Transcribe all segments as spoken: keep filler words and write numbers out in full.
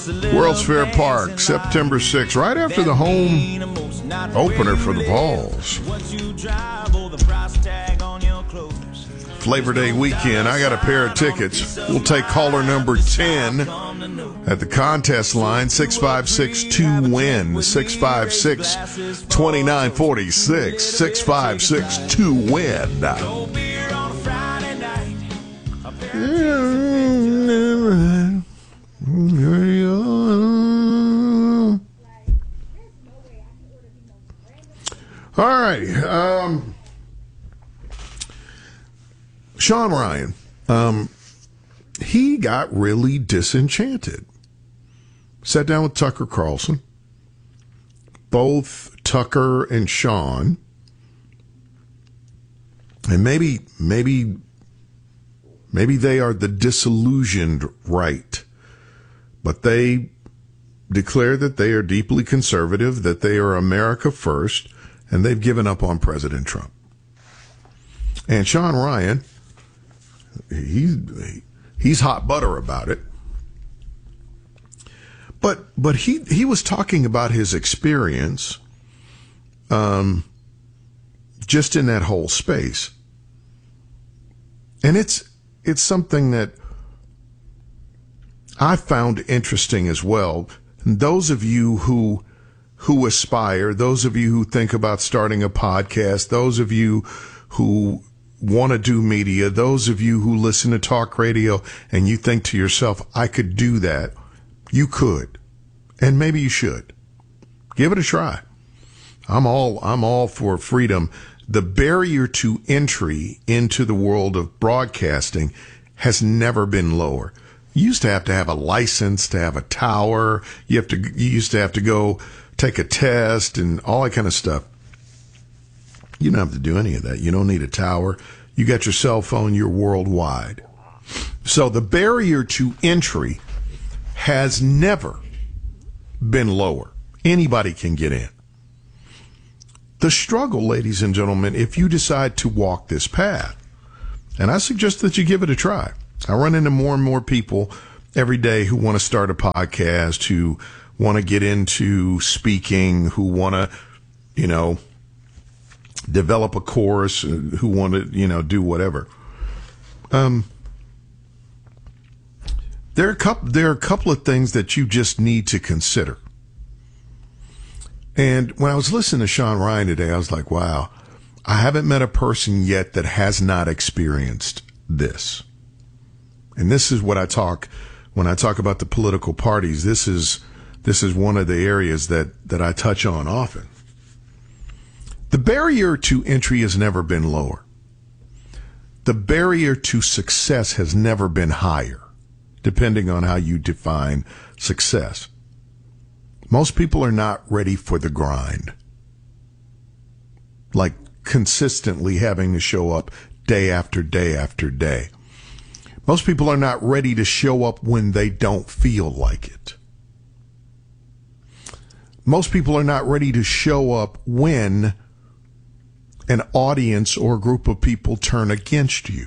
World's Fair Park, September sixth, right after the home opener for the Vols. Flavor Day weekend. I got a pair of tickets. We'll take caller number ten at the contest line, six five six two win, six five six, two nine four six, six five six two win. All right. Um, Sean Ryan, um, he got really disenchanted. Sat down with Tucker Carlson. Both Tucker and Sean, and maybe, maybe, maybe they are the disillusioned right, but they declare that they are deeply conservative, that they are America first, and they've given up on President Trump. And Sean Ryan, he's he's hot butter about it. But but he he was talking about his experience, um, just in that whole space, and it's it's something that I found interesting as well. And those of you who who aspire, those of you who think about starting a podcast, those of you who want to do media, those of you who listen to talk radio, and you think to yourself, I could do that. You could, and maybe you should. Give it a try. I'm all I'm all for freedom. The barrier to entry into the world of broadcasting has never been lower. You used to have to have a license to have a tower. You have to you used to have to go take a test and all that kind of stuff. You don't have to do any of that. You don't need a tower. You got your cell phone. You're worldwide. So the barrier to entry has never been lower. Anybody can get in. The struggle, ladies and gentlemen, if you decide to walk this path, and I suggest that you give it a try. I run into more and more people every day who want to start a podcast, who want to get into speaking, who want to, you know, develop a course, who want to, you know, do whatever. Um, there are a couple, there are a couple of things that you just need to consider. And when I was listening to Sean Ryan today, I was like, wow, I haven't met a person yet that has not experienced this. And this is what I talk, when I talk about the political parties, this is, this is one of the areas that, that I touch on often. The barrier to entry has never been lower. The barrier to success has never been higher, depending on how you define success. Most people are not ready for the grind. Like consistently having to show up day after day after day. Most people are not ready to show up when they don't feel like it. Most people are not ready to show up when an audience or a group of people turn against you.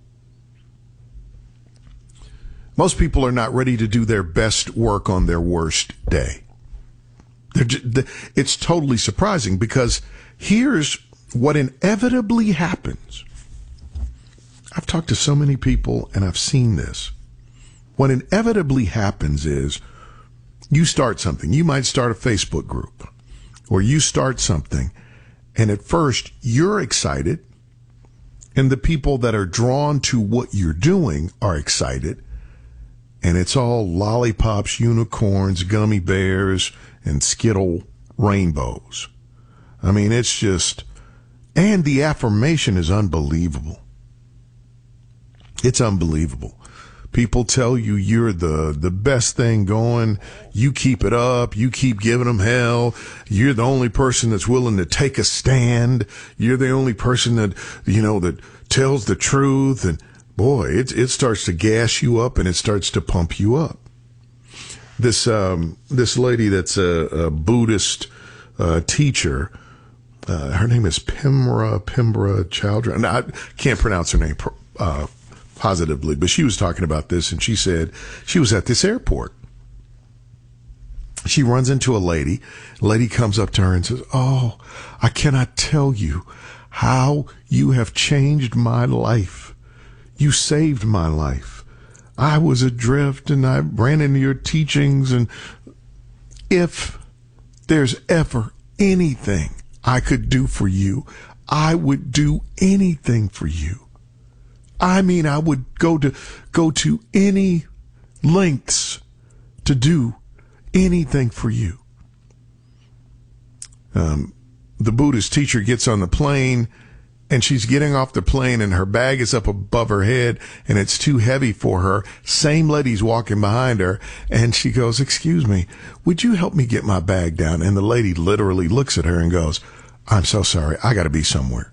Most people are not ready to do their best work on their worst day. Just, it's totally surprising because here's what inevitably happens. I've talked to so many people and I've seen this. What inevitably happens is you start something. You might start a Facebook group or you start something, and at first you're excited and the people that are drawn to what you're doing are excited, and it's all lollipops, unicorns, gummy bears, and Skittle rainbows. I mean, it's just, and the affirmation is unbelievable. It's unbelievable. People tell you you're the, the best thing going. You keep it up. You keep giving them hell. You're the only person that's willing to take a stand. You're the only person that, you know, that tells the truth. And boy, it, it starts to gas you up and it starts to pump you up. This, um, this lady that's a, a Buddhist, uh, teacher, uh, her name is Pimra, Pimbra Chowdhury. I can't pronounce her name, uh, positively, but she was talking about this, and she said she was at this airport, she runs into a lady. A lady comes up to her and says, "Oh, I cannot tell you how you have changed my life. You saved my life. I was adrift and I ran into your teachings. And if there's ever anything I could do for you, I would do anything for you. I mean, I would go to go to any lengths to do anything for you." Um, the Buddhist teacher gets on the plane, and she's getting off the plane, and her bag is up above her head, and it's too heavy for her. Same lady's walking behind her, and she goes, "Excuse me, would you help me get my bag down?" And the lady literally looks at her and goes, "I'm so sorry, I got to be somewhere."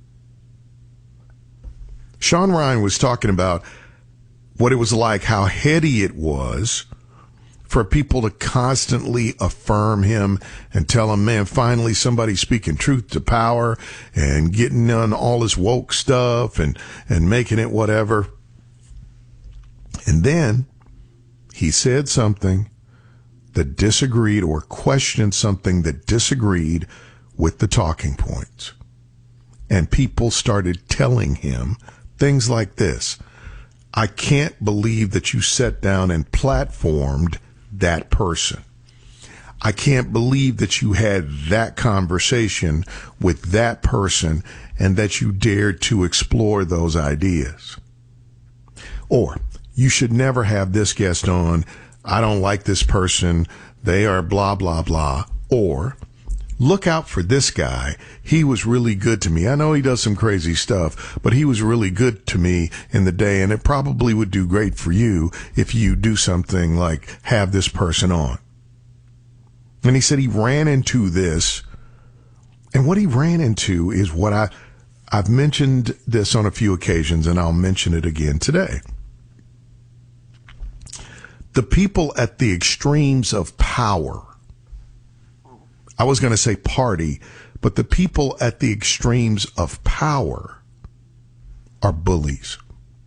Sean Ryan was talking about what it was like, how heady it was for people to constantly affirm him and tell him, man, finally somebody's speaking truth to power and getting on all this woke stuff and, and making it whatever. And then he said something that disagreed or questioned something that disagreed with the talking points. And people started telling him things like this: "I can't believe that you sat down and platformed that person. I can't believe that you had that conversation with that person and that you dared to explore those ideas." Or, "You should never have this guest on. I don't like this person. They are blah, blah, blah." Or, "Look out for this guy. He was really good to me. I know he does some crazy stuff, but he was really good to me in the day, and it probably would do great for you if you do something like have this person on." And he said he ran into this, and what he ran into is what I, I've mentioned this on a few occasions, and I'll mention it again today. The people at the extremes of power, I was going to say party, but the people at the extremes of power are bullies.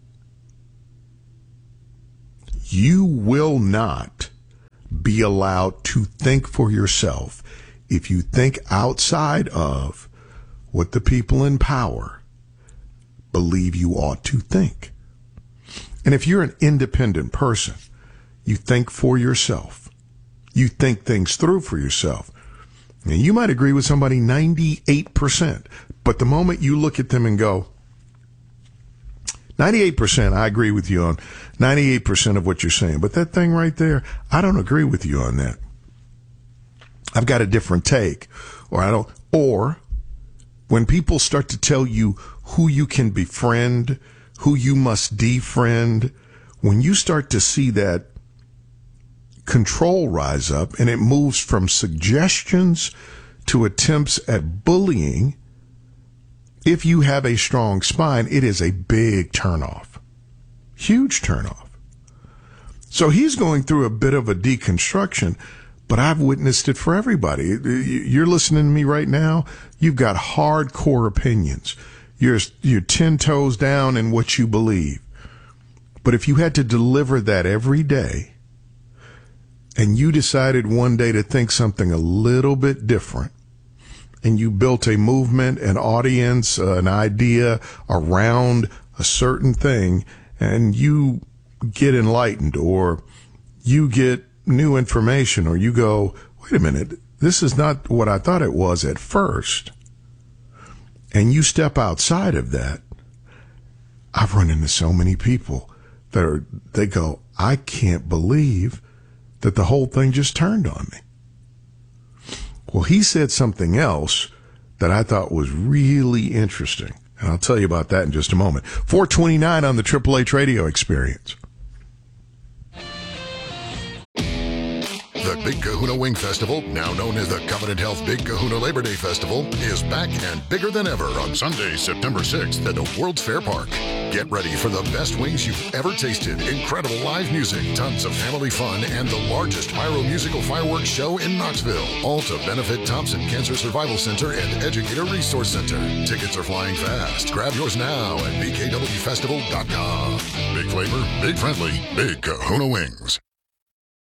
You will not be allowed to think for yourself if you think outside of what the people in power believe you ought to think. And if you're an independent person, you think for yourself. You think things through for yourself. Now, you might agree with somebody ninety-eight percent, but the moment you look at them and go, ninety-eight percent, I agree with you on ninety-eight percent of what you're saying, but that thing right there, I don't agree with you on that. I've got a different take, or I don't, or when people start to tell you who you can befriend, who you must defriend, when you start to see that control rise up and it moves from suggestions to attempts at bullying, if you have a strong spine, it is a big turnoff. Huge turnoff. So he's going through a bit of a deconstruction, but I've witnessed it for everybody. You're listening to me right now. You've got hardcore opinions. You're, you're ten toes down in what you believe. But if you had to deliver that every day, and you decided one day to think something a little bit different, and you built a movement, an audience, uh, an idea around a certain thing, and you get enlightened, or you get new information, or you go, wait a minute, this is not what I thought it was at first, and you step outside of that. I've run into so many people that are, they go, I can't believe that the whole thing just turned on me. Well, he said something else that I thought was really interesting, and I'll tell you about that in just a moment. four twenty-nine on the Triple H Radio Experience. The Big Kahuna Wing Festival, now known as the Covenant Health Big Kahuna Labor Day Festival, is back and bigger than ever on Sunday, September sixth at the World's Fair Park. Get ready for the best wings you've ever tasted, incredible live music, tons of family fun, and the largest pyro-musical fireworks show in Knoxville. All to benefit Thompson Cancer Survival Center and Educator Resource Center. Tickets are flying fast. Grab yours now at b k w festival dot com. Big flavor, big friendly, Big Kahuna Wings.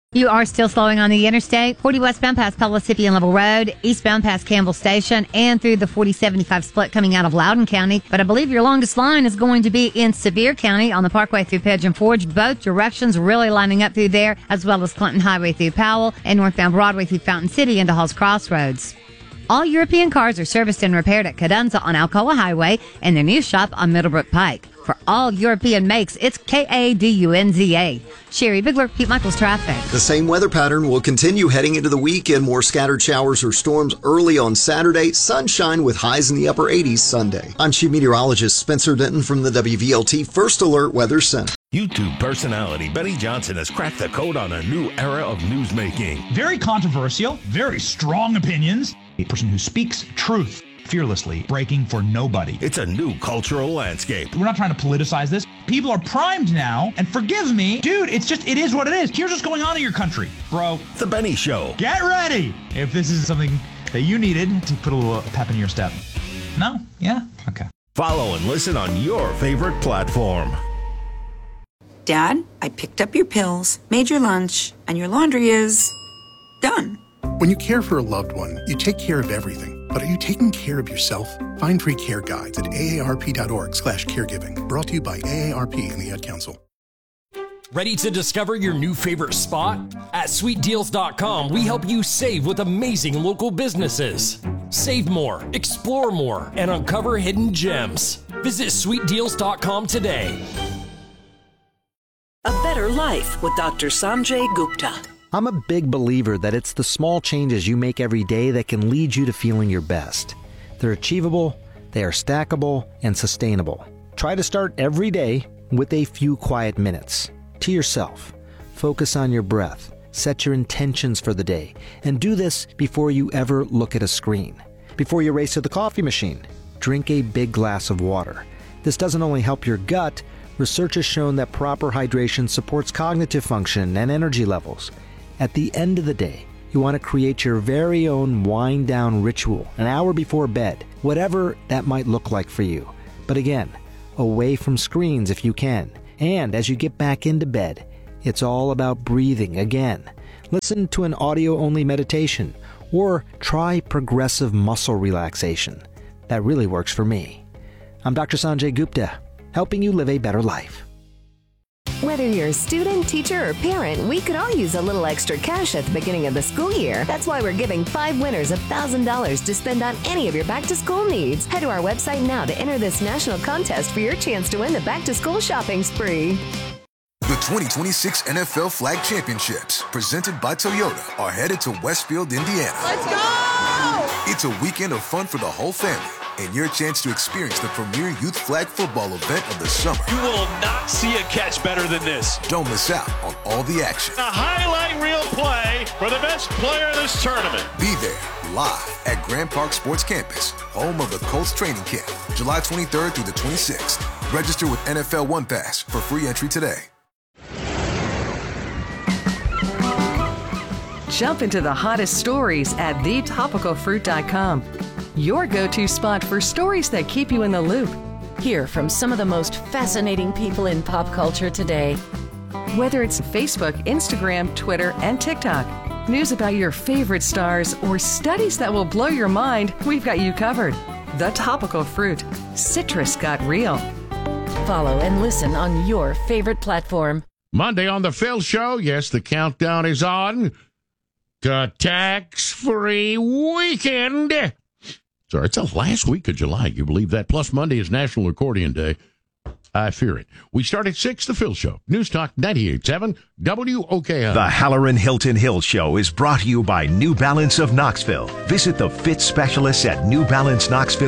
You are still slowing on the interstate. forty westbound past Pellissippi Level Road, eastbound past Campbell Station, and through the forty seventy-five split coming out of Loudoun County. But I believe your longest line is going to be in Sevier County on the Parkway through Pigeon Forge. Both directions really lining up through there, as well as Clinton Highway through Powell and northbound Broadway through Fountain City into Halls Crossroads. All European cars are serviced and repaired at Cadunza on Alcoa Highway and their new shop on Middlebrook Pike. For all European makes, it's K A D U N Z A. Sherry Bigler, Pete Michaels Traffic. The same weather pattern will continue heading into the weekend. More scattered showers or storms early on Saturday. Sunshine with highs in the upper eighties Sunday. I'm Chief Meteorologist Spencer Denton from the W V L T First Alert Weather Center. YouTube personality Benny Johnson has cracked the code on a new era of newsmaking. Very controversial, very strong opinions. A person who speaks truth fearlessly, breaking for nobody. It's a new cultural landscape. We're not trying to politicize this. People are primed now, and forgive me, dude, it's just, it is what it is. Here's what's going on in your country, bro. The Benny Show. Get ready if this is something that you needed to put a little pep in your step. No? Yeah? Okay. Follow and listen on your favorite platform. Dad, I picked up your pills, made your lunch, and your laundry is done. When you care for a loved one, you take care of everything. But are you taking care of yourself? Find free care guides at aarp.org slash caregiving. Brought to you by A A R P and the Ad Council. Ready to discover your new favorite spot? At sweet deals dot com, we help you save with amazing local businesses. Save more, explore more, and uncover hidden gems. Visit sweet deals dot com today. A better life with Doctor Sanjay Gupta. I'm a big believer that it's the small changes you make every day that can lead you to feeling your best. They're achievable, they are stackable, and sustainable. Try to start every day with a few quiet minutes. To yourself. Focus on your breath. Set your intentions for the day. And do this before you ever look at a screen. Before you race to the coffee machine, drink a big glass of water. This doesn't only help your gut, research has shown that proper hydration supports cognitive function and energy levels. At the end of the day, you want to create your very own wind-down ritual an hour before bed, whatever that might look like for you. But again, away from screens if you can. And as you get back into bed, it's all about breathing again. Listen to an audio-only meditation or try progressive muscle relaxation. That really works for me. I'm Doctor Sanjay Gupta, helping you live a better life. Whether you're a student, teacher, or parent, we could all use a little extra cash at the beginning of the school year. That's why we're giving five winners one thousand dollars to spend on any of your back-to-school needs. Head to our website now to enter this national contest for your chance to win the back-to-school shopping spree. The twenty twenty-six N F L Flag Championships, presented by Toyota, are headed to Westfield, Indiana. Let's go! It's a weekend of fun for the whole family, and your chance to experience the premier youth flag football event of the summer. You will not see a catch better than this. Don't miss out on all the action. A highlight reel play for the best player of this tournament. Be there live at Grand Park Sports Campus, home of the Colts training camp, July twenty-third through the twenty-sixth. Register with N F L One Pass for free entry today. Jump into the hottest stories at the topical fruit dot com. Your go-to spot for stories that keep you in the loop. Hear from some of the most fascinating people in pop culture today. Whether it's Facebook, Instagram, Twitter, and TikTok, news about your favorite stars, or studies that will blow your mind, we've got you covered. The Topical Fruit. Citrus got real. Follow and listen on your favorite platform. Monday on the Phil Show, yes, the countdown is on to tax-free weekend. Sorry, it's the last week of July. You believe that? Plus, Monday is National Accordion Day. I fear it. We start at six, The Phil Show. News Talk ninety-eight point seven W O K I. The Halloran Hilton Hill Show is brought to you by New Balance of Knoxville. Visit the fit specialists at New Balance Knoxville.